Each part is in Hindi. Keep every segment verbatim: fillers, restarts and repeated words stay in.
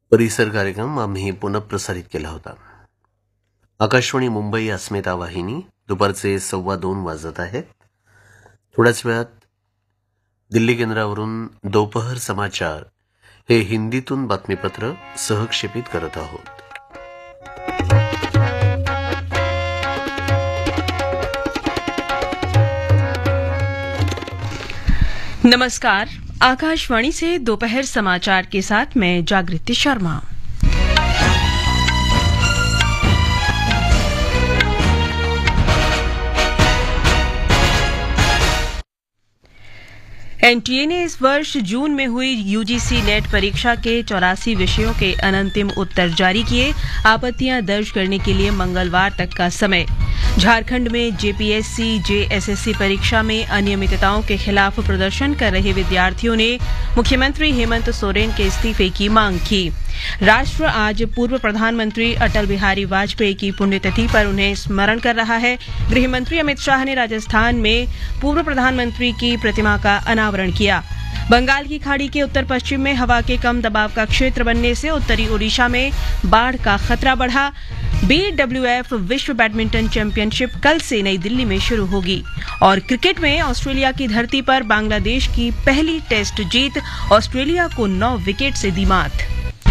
परिसर कार्यक्रम आम्ही पुनःप्रसारित केला होता. आकाशवाणी मुंबई अस्मिता वाहिनी दुपारचे सव्वा दोन वाजत आहेत. थोड्याच वेळात दिल्ली केंद्रावरून दोपहर समाचार हे हिंदीतून बातमीपत्र सहक्षेपित करत आहोत. नमस्कार, आकाशवाणी से दोपहर समाचार के साथ मैं जागृति शर्मा. एनटीए ने इस वर्ष जून में हुई यूजीसी नेट परीक्षा के चौरासी विषयों के अनंतिम उत्तर जारी किए. आपत्तियां दर्ज करने के लिए मंगलवार तक का समय. झारखंड में जेपीएससी जेएसएससी परीक्षा में अनियमितताओं के खिलाफ प्रदर्शन कर रहे विद्यार्थियों ने मुख्यमंत्री हेमंत सोरेन के इस्तीफे की मांग की. राष्ट्र आज पूर्व प्रधानमंत्री अटल बिहारी वाजपेयी की पुण्यतिथि पर उन्हें स्मरण कर रहा है. गृह मंत्री अमित शाह ने राजस्थान में पूर्व प्रधानमंत्री की प्रतिमा का अनावरण किया. बंगाल की खाड़ी के उत्तर पश्चिम में हवा के कम दबाव का क्षेत्र बनने से उत्तरी ओडिशा में बाढ़ का खतरा बढ़ा. बीडब्ल्यूएफ विश्व बैडमिंटन चैंपियनशिप कल से नई दिल्ली में शुरू होगी. और क्रिकेट में ऑस्ट्रेलिया की धरती पर बांग्लादेश की पहली टेस्ट जीत, ऑस्ट्रेलिया को नौ विकेट से दी मात.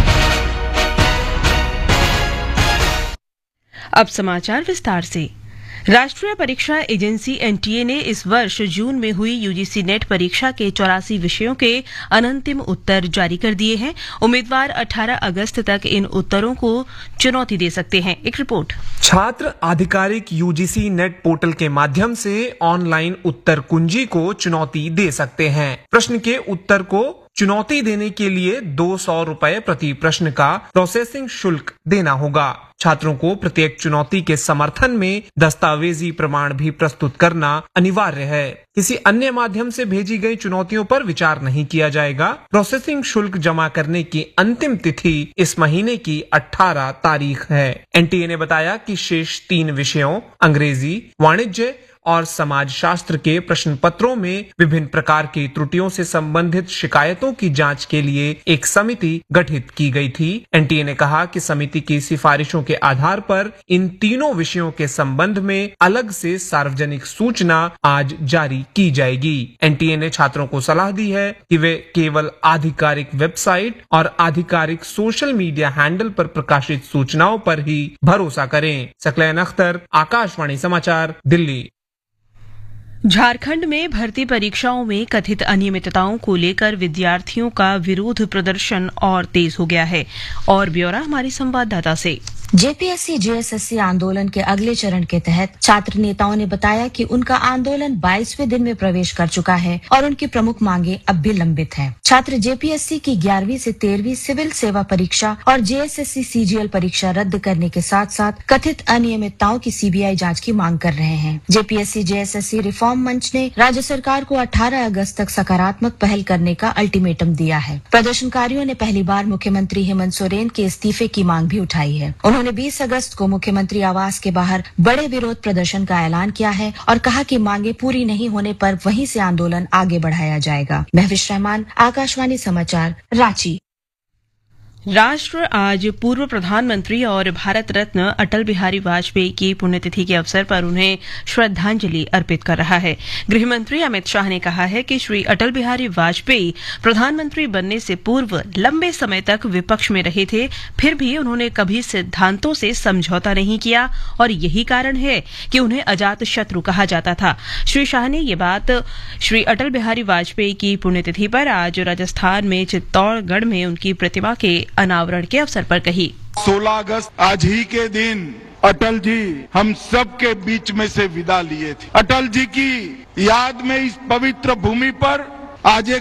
अब समाचार विस्तार से. राष्ट्रीय परीक्षा एजेंसी एनटीए ने इस वर्ष जून में हुई यूजीसी नेट परीक्षा के चौरासी विषयों के अनंतिम उत्तर जारी कर दिए हैं. उम्मीदवार अठारह अगस्त तक इन उत्तरों को चुनौती दे सकते हैं. एक रिपोर्ट. छात्र आधिकारिक यूजीसी नेट पोर्टल के माध्यम से ऑनलाइन उत्तर कुंजी को चुनौती दे सकते हैं. प्रश्न के उत्तर को चुनौती देने के लिए दो सौ रुपए प्रति प्रश्न का प्रोसेसिंग शुल्क देना होगा. छात्रों को प्रत्येक चुनौती के समर्थन में दस्तावेजी प्रमाण भी प्रस्तुत करना अनिवार्य है. किसी अन्य माध्यम से भेजी गई चुनौतियों पर विचार नहीं किया जाएगा. प्रोसेसिंग शुल्क जमा करने की अंतिम तिथि इस महीने की अठारह तारीख है. एनटीए ने बताया कि शेष तीन विषयों अंग्रेजी, वाणिज्य और समाज शास्त्र के प्रश्न पत्रों में विभिन्न प्रकार की त्रुटियों से संबंधित शिकायतों की जांच के लिए एक समिति गठित की गई थी. एनटीए ने कहा कि समिति की सिफारिशों के आधार पर इन तीनों विषयों के संबंध में अलग से सार्वजनिक सूचना आज जारी की जाएगी. एनटीए ने छात्रों को सलाह दी है कि वे केवल आधिकारिक वेबसाइट और आधिकारिक सोशल मीडिया हैंडल पर प्रकाशित सूचनाओं पर ही भरोसा करें. सकलैन अख्तर, आकाशवाणी समाचार, दिल्ली. झारखंड में भर्ती परीक्षाओं में कथित अनियमितताओं को लेकर विद्यार्थियों का विरोध प्रदर्शन और तेज हो गया है. और ब्यौरा हमारी संवाददाता से. जेपीएससी जेएसएससी आंदोलन के अगले चरण के तहत छात्र नेताओं ने बताया कि उनका आंदोलन बाईसवें दिन में प्रवेश कर चुका है और उनकी प्रमुख मांगे अब भी लंबित हैं. छात्र जेपीएससी की ग्यारहवीं से तेरहवीं सिविल सेवा परीक्षा और जेएसएससी सीजीएल परीक्षा रद्द करने के साथ साथ कथित अनियमितताओं की सीबीआई जांच की मांग कर रहे हैं. जेपीएससी जेएसएससी रिफॉर्म मंच ने राज्य सरकार को अठारह अगस्त तक सकारात्मक पहल करने का अल्टीमेटम दिया है. प्रदर्शनकारियों ने पहली बार मुख्यमंत्री हेमंत सोरेन के इस्तीफे की मांग भी उठाई है. उन्होंने बीस अगस्त को मुख्यमंत्री आवास के बाहर बड़े विरोध प्रदर्शन का ऐलान किया है और कहा कि मांगे पूरी नहीं होने पर वहीं से आंदोलन आगे बढ़ाया जाएगा. महविश रहमान, आकाशवाणी समाचार, रांची. राष्ट्र आज पूर्व प्रधानमंत्री और भारत रत्न अटल बिहारी वाजपेयी की पुण्यतिथि के अवसर पर उन्हें श्रद्धांजलि अर्पित कर रहा है. गृह मंत्री अमित शाह ने कहा है कि श्री अटल बिहारी वाजपेयी प्रधानमंत्री बनने से पूर्व लंबे समय तक विपक्ष में रहे थे, फिर भी उन्होंने कभी सिद्धांतों से समझौता नहीं किया और यही कारण है कि उन्हें अजात शत्रु कहा जाता था. श्री शाह ने ये बात श्री अटल बिहारी वाजपेयी की पुण्यतिथि पर आज राजस्थान में चित्तौड़गढ़ में उनकी प्रतिमा के अनावरण के अवसर पर कही. सोलह अगस्त आज ही के दिन अटल जी हम सब के बीच में से विदा लिए थे. अटल जी की याद में इस पवित्र भूमि पर आज एक